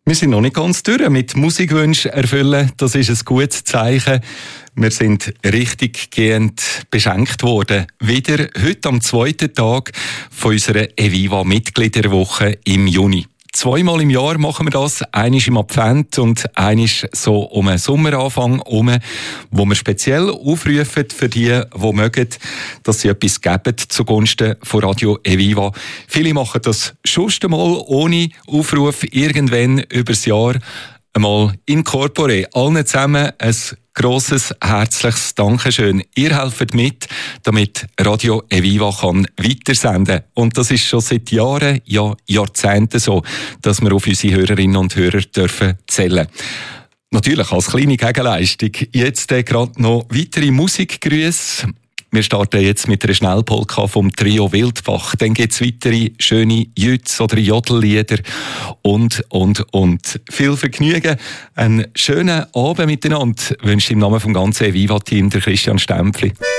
Wir sind noch nicht ganz durch. Mit Musikwünschen erfüllen, das ist ein gutes Zeichen. Wir sind richtig gehend beschenkt worden. Wieder heute am zweiten Tag von unserer Eviva-Mitgliederwoche im Juni. 2-mal im Jahr machen wir das, einmal im Advent und einmal so um den Sommeranfang herum, wo wir speziell aufrufen für die mögen, dass sie etwas geben zugunsten von Radio Eviva. Viele machen das schon einmal ohne Aufruf, irgendwann übers Jahr einmal in corpore. Allen zusammen ein grosses, herzliches Dankeschön. Ihr helft mit, damit Radio Eviva kann weitersenden. Und das ist schon seit Jahren, ja Jahrzehnten so, dass wir auf unsere Hörerinnen und Hörer dürfen zählen. Natürlich als kleine Gegenleistung. Jetzt gerade noch weitere Musikgrüße. Wir starten jetzt mit einer Schnellpolka vom Trio Wildbach. Dann gibt es weitere schöne Jütz- oder Jodellieder und. Viel Vergnügen. Einen schönen Abend miteinander wünscht im Namen vom ganzen Eviva-Team der Christian Stempfli.